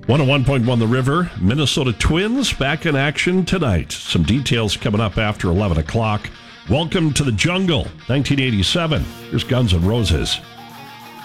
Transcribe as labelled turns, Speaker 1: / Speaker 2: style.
Speaker 1: 101.1 The River, Minnesota Twins back in action tonight. Some details coming up after 11 o'clock. Welcome to the Jungle, 1987. Here's Guns N' Roses.